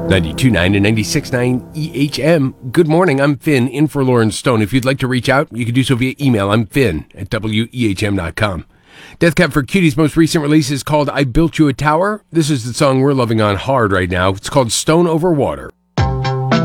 92.9 and 96.9 EHM. Good morning, I'm Finn, in for Lauren Stone. If you'd like to reach out, you can do so via email. I'm Finn@WEHM.com. Death Cab for Cutie's most recent release is called I Built You a Tower. This is the song we're loving on hard right now. It's called Stone Over Water.